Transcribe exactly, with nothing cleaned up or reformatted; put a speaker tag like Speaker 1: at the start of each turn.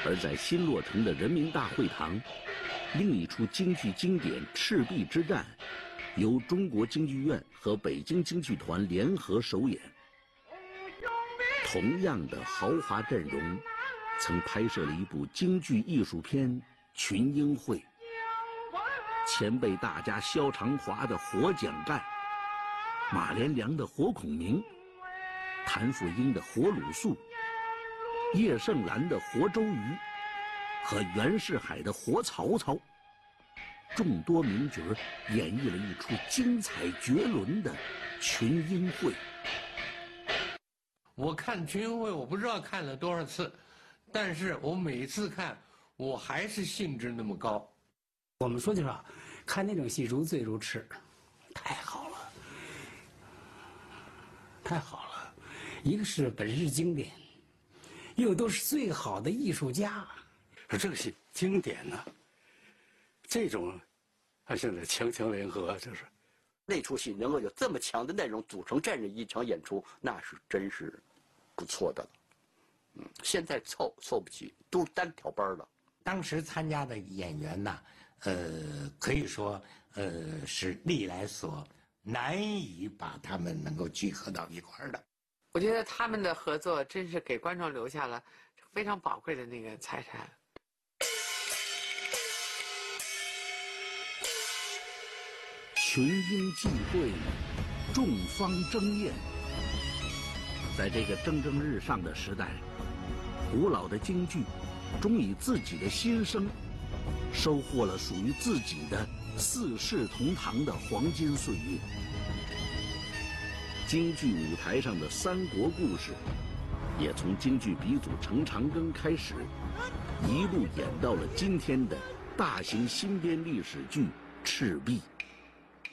Speaker 1: 而在新落成的人民大会堂，另一出京剧经典《赤壁之战》，由中国京剧院和北京京剧团联合首演。同样的豪华阵容，曾拍摄了一部京剧艺术片《群英会》。前辈大家萧长华的活蒋干，马连良的活孔明，谭富英的活鲁肃，叶盛兰的活周瑜，和袁世海的活曹操，众多名角演绎了一出精彩绝伦的群英会。
Speaker 2: 我看群英会，我不知道看了多少次，但是我每次看，我还是兴致那么高。
Speaker 3: 我们说句实话，看那种戏如醉如痴，太好了，太好了。一个是本是经典，又都是最好的艺术家。
Speaker 4: 说这个戏经典呢、啊，这种，啊，现在强强联合，就是
Speaker 5: 那出戏能够有这么强的内容组成这样一场演出，那是真是不错的了。嗯，现在凑凑不齐，都是单挑班的。
Speaker 6: 当时参加的演员呐，呃，可以说，呃，是历来所难以把他们能够聚合到一块儿的。
Speaker 7: 我觉得他们的合作真是给观众留下了非常宝贵的那个财产。
Speaker 1: 群英际会，众芳争艳。在这个蒸蒸日上的时代，古老的京剧终以自己的心声，收获了属于自己的四世同堂的黄金岁月。京剧舞台上的三国故事，也从京剧鼻祖程长庚开始，一路演到了今天的大型新编历史剧《赤壁》。